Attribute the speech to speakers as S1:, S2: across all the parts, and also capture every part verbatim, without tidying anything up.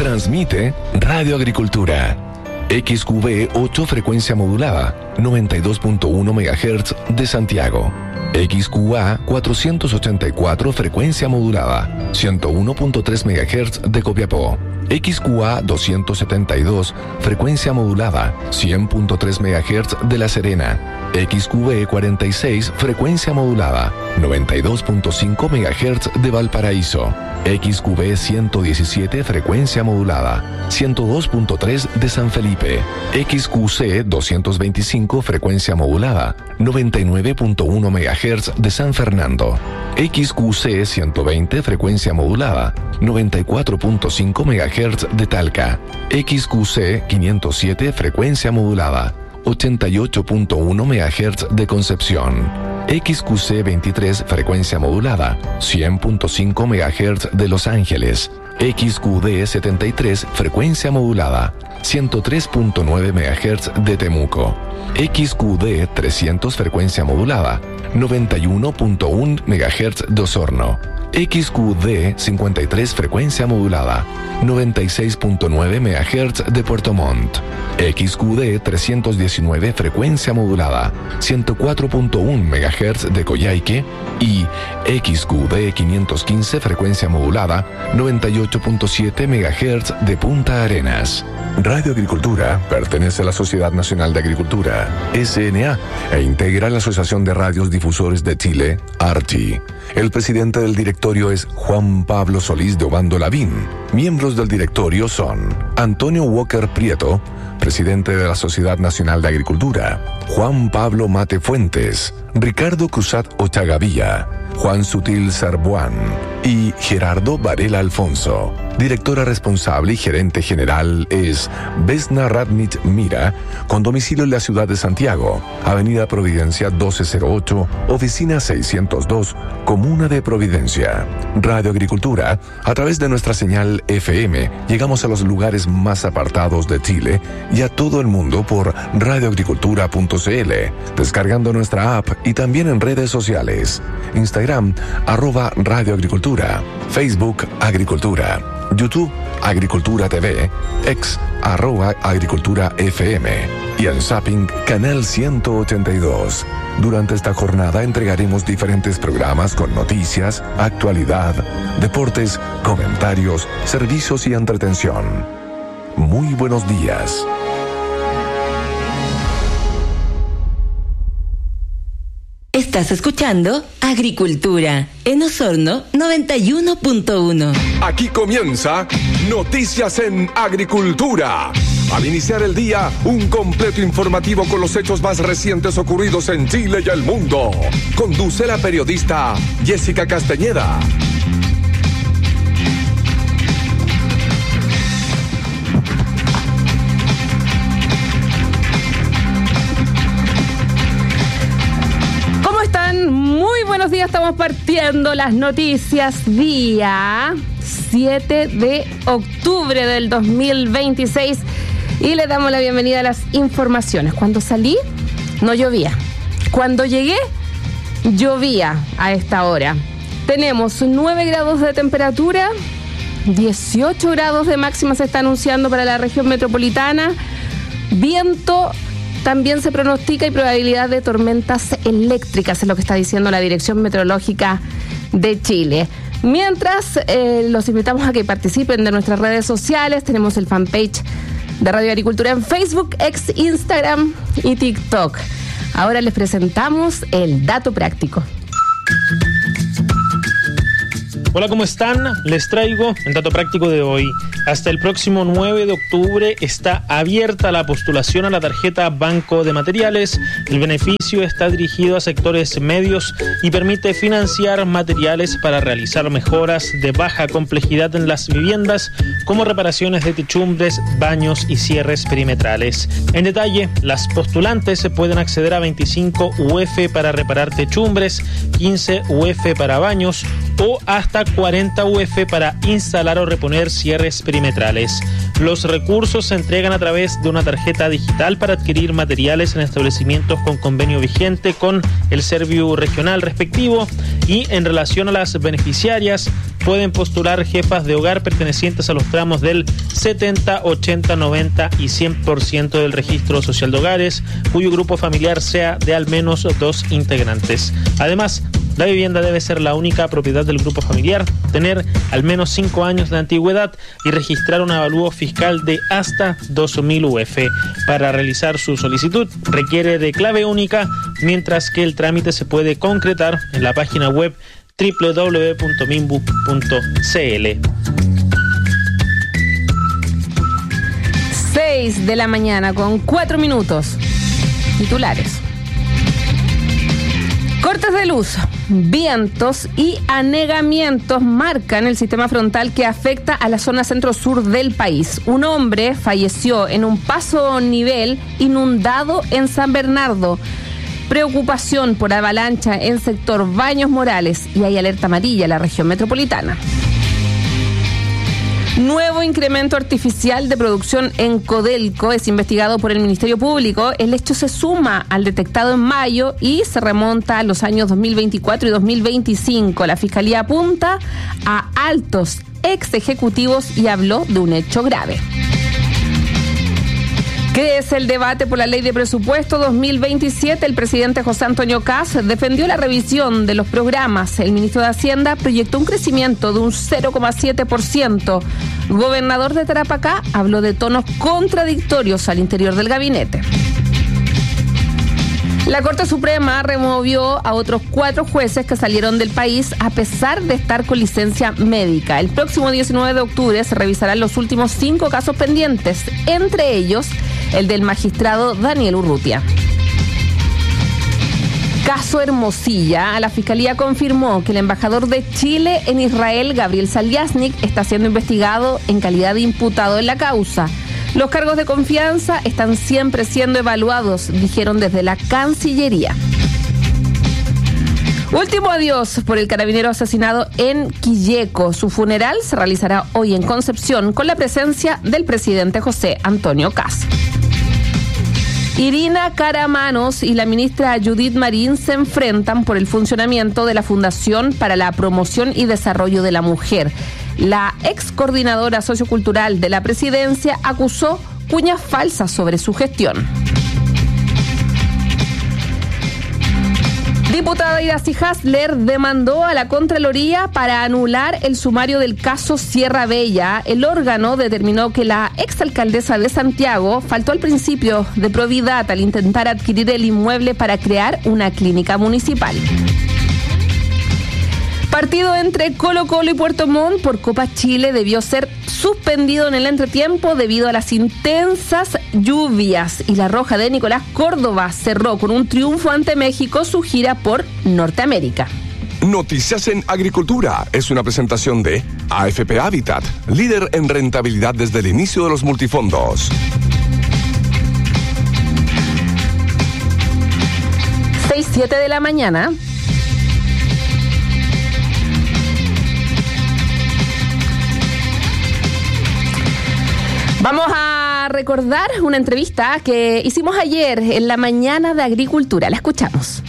S1: Transmite Radio Agricultura. X Q B ocho frecuencia modulada, noventa y dos punto uno megahertz de Santiago. X Q A cuatrocientos ochenta y cuatro frecuencia modulada, ciento uno punto tres megahertz de Copiapó. X Q A doscientos setenta y dos frecuencia modulada, cien punto tres megahertz de La Serena. X Q B cuarenta y seis frecuencia modulada, noventa y dos punto cinco megahertz de Valparaíso. X Q B ciento diecisiete frecuencia modulada, ciento dos punto tres de San Felipe. X Q C doscientos veinticinco frecuencia modulada, noventa y nueve punto uno megahertz de San Fernando. X Q C ciento veinte frecuencia modulada, noventa y cuatro punto cinco megahertz de Talca. X Q C quinientos siete frecuencia modulada, ochenta y ocho punto uno megahertz de Concepción. X Q C veintitrés frecuencia modulada, cien punto cinco megahertz de Los Ángeles. X Q D setenta y tres frecuencia modulada, ciento tres punto nueve megahertz de Temuco. X Q D trescientos frecuencia modulada, noventa y uno punto uno megahertz de Osorno. X Q D cincuenta y tres frecuencia modulada, noventa y seis punto nueve megahertz de Puerto Montt. X Q D trescientos diecinueve frecuencia modulada, ciento cuatro punto uno megahertz de Coyhaique. Y X Q D quinientos quince frecuencia modulada, noventa y ocho punto siete megahertz de Punta Arenas. Radio Agricultura pertenece a la Sociedad Nacional de Agricultura, S N A, e integra la Asociación de Radios Difusores de Chile, ARCHI. El presidente del directorio es Juan Pablo Solís de Obando Lavín. Miembros del directorio son Antonio Walker Prieto, presidente de la Sociedad Nacional de Agricultura; Juan Pablo Mate Fuentes; Ricardo Cruzat Ochagavía; Juan Sutil Sarbuán y Gerardo Varela Alfonso. Directora responsable y gerente general es Vesna Radnich Mira, con domicilio en la ciudad de Santiago, Avenida Providencia doce cero ocho, Oficina seiscientos dos, Comuna de Providencia. Radio Agricultura, a través de nuestra señal F M, llegamos a los lugares más apartados de Chile y a todo el mundo por radioagricultura punto c l, descargando nuestra app y también en redes sociales. Instagram, arroba Radio Agricultura; Facebook, Agricultura; YouTube, Agricultura T V; X, arroba Agricultura F M; y en Zapping, Canal ciento ochenta y dos. Durante esta jornada entregaremos diferentes programas con noticias, actualidad, deportes, comentarios, servicios y entretención. Muy buenos días.
S2: Estás escuchando Agricultura en Osorno noventa y uno punto uno.
S3: Aquí comienza Noticias en Agricultura. Al iniciar el día, un completo informativo con los hechos más recientes ocurridos en Chile y el mundo. Conduce la periodista Jessica Castañeda.
S4: Buenos días, estamos partiendo las noticias día siete de octubre del dos mil veintiséis y le damos la bienvenida a las informaciones. Cuando salí, no llovía. Cuando llegué, llovía a esta hora. Tenemos nueve grados de temperatura, dieciocho grados de máxima se está anunciando para la región metropolitana, viento. También se pronostica y probabilidad de tormentas eléctricas, es lo que está diciendo la Dirección Meteorológica de Chile. Mientras, eh, los invitamos a que participen de nuestras redes sociales. Tenemos el fanpage de Radio Agricultura en Facebook, X, Instagram y TikTok. Ahora les presentamos el dato práctico.
S5: Hola, ¿cómo están? Les traigo el dato práctico de hoy. Hasta el próximo nueve de octubre está abierta la postulación a la tarjeta Banco de Materiales. El beneficio está dirigido a sectores medios y permite financiar materiales para realizar mejoras de baja complejidad en las viviendas, como reparaciones de techumbres, baños y cierres perimetrales. En detalle, las postulantes pueden acceder a veinticinco U F para reparar techumbres, quince U F para baños, o hasta cuarenta U F para instalar o reponer cierres perimetrales. Los recursos se entregan a través de una tarjeta digital para adquirir materiales en establecimientos con convenio vigente con el Serviu regional respectivo, y en relación a las beneficiarias pueden postular jefas de hogar pertenecientes a los tramos del setenta, ochenta, noventa y cien por ciento del registro social de hogares, cuyo grupo familiar sea de al menos dos integrantes. Además, la vivienda debe ser la única propiedad del grupo familiar, tener al menos cinco años de antigüedad y registrar un avalúo fiscal de hasta dos mil U F. Para realizar su solicitud requiere de clave única, mientras que el trámite se puede concretar en la página web doble u doble u doble u punto minbu punto c l.
S4: seis de la mañana con cuatro minutos. Titulares. Cortes de luz, vientos y anegamientos marcan el sistema frontal que afecta a la zona centro-sur del país. Un hombre falleció en un paso nivel inundado en San Bernardo. Preocupación por avalancha en sector Baños Morales y hay alerta amarilla en la región metropolitana. Nuevo incremento artificial de producción en Codelco es investigado por el Ministerio Público. El hecho se suma al detectado en mayo y se remonta a los años dos mil veinticuatro y dos mil veinticinco. La Fiscalía apunta a altos ex ejecutivos y habló de un hecho grave. ¿Qué es el debate por la ley de presupuesto dos mil veintisiete? El presidente José Antonio Kast defendió la revisión de los programas. El ministro de Hacienda proyectó un crecimiento de un cero coma siete por ciento. Gobernador de Tarapacá habló de tonos contradictorios al interior del gabinete. La Corte Suprema removió a otros cuatro jueces que salieron del país a pesar de estar con licencia médica. El próximo diecinueve de octubre se revisarán los últimos cinco casos pendientes, entre ellos el del magistrado Daniel Urrutia. Caso Hermosilla. La Fiscalía confirmó que el embajador de Chile en Israel, Gabriel Saliasnik, está siendo investigado en calidad de imputado en la causa. Los cargos de confianza están siempre siendo evaluados, dijeron desde la Cancillería. Último adiós por el carabinero asesinado en Quilleco. Su funeral se realizará hoy en Concepción con la presencia del presidente José Antonio Kast. Irina Caramanos y la ministra Judith Marín se enfrentan por el funcionamiento de la Fundación para la Promoción y Desarrollo de la Mujer. La ex coordinadora sociocultural de la presidencia acusó cuñas falsas sobre su gestión. Diputada Iracy Hasler demandó a la Contraloría para anular el sumario del caso Sierra Bella. El órgano determinó que la exalcaldesa de Santiago faltó al principio de probidad al intentar adquirir el inmueble para crear una clínica municipal. Partido entre Colo-Colo y Puerto Montt por Copa Chile debió ser suspendido en el entretiempo debido a las intensas lluvias, y la Roja de Nicolás Córdoba cerró con un triunfo ante México su gira por Norteamérica.
S3: Noticias en Agricultura es una presentación de A F P Habitat, líder en rentabilidad desde el inicio de los multifondos.
S4: seis, siete de la mañana. Vamos a recordar una entrevista que hicimos ayer en la mañana de Agricultura. La escuchamos.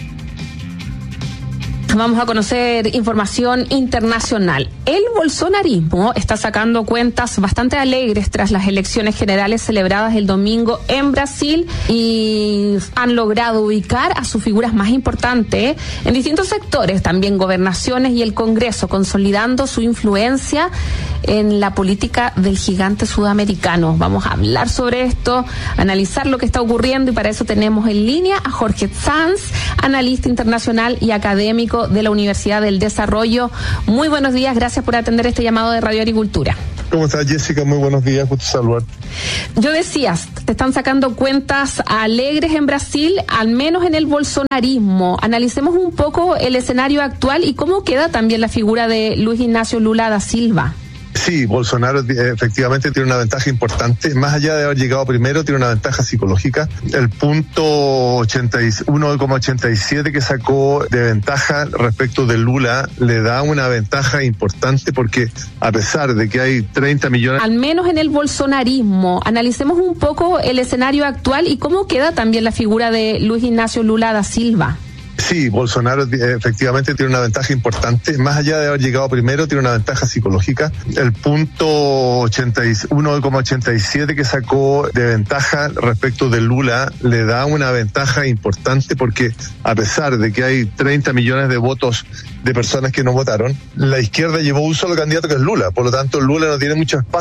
S4: Vamos a conocer información internacional. El bolsonarismo está sacando cuentas bastante alegres tras las elecciones generales celebradas el domingo en Brasil y han logrado ubicar a sus figuras más importantes en distintos sectores, también gobernaciones y el Congreso, consolidando su influencia en la política del gigante sudamericano. Vamos a hablar sobre esto, analizar lo que está ocurriendo, y para eso tenemos en línea a Jorge Sanz, analista internacional y académico de la Universidad del Desarrollo. Muy buenos días, gracias por atender este llamado de Radio Agricultura.
S6: ¿Cómo estás, Jessica? Muy buenos días, gusto saludarte.
S4: Yo decías, te están sacando cuentas alegres en Brasil, al menos en el bolsonarismo. Analicemos un poco el escenario actual y cómo queda también la figura de Luis Ignacio Lula da Silva.
S6: Sí, Bolsonaro efectivamente tiene una ventaja importante. Más allá de haber llegado primero, tiene una ventaja psicológica. El punto uno coma ochenta y siete que sacó de ventaja respecto de Lula le da una ventaja importante porque a pesar de que hay treinta millones...
S4: Al menos en el bolsonarismo, analicemos un poco el escenario actual y cómo queda también la figura de Luis Ignacio Lula da Silva.
S6: Sí, Bolsonaro efectivamente tiene una ventaja importante. Más allá de haber llegado primero, tiene una ventaja psicológica. El punto uno coma ochenta y siete que sacó de ventaja respecto de Lula le da una ventaja importante porque a pesar de que hay treinta millones de votos de personas que no votaron, la izquierda llevó un solo candidato que es Lula. Por lo tanto, Lula no tiene mucho espacio